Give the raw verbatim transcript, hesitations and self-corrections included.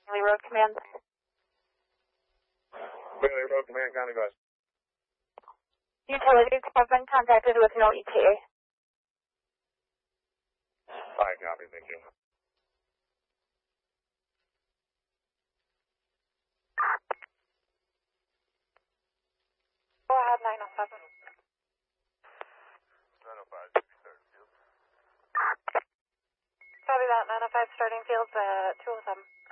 Bailey Road Command. Bailey Road Command, County Bus. Utilities have been contacted with no E T A. Fine, copy, thank you. Go ahead, nine oh seven. nine oh five, starting field. Copy that, nine oh five starting field at two oh seven.